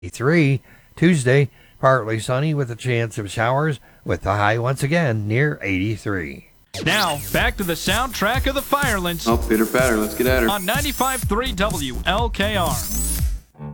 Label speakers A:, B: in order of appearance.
A: 83. Tuesday, partly sunny with a chance of showers, with the high once again near 83.
B: Now, back to the soundtrack of the Firelands.
C: Oh, pitter patter, let's get at her.
B: On 95.3 WLKR.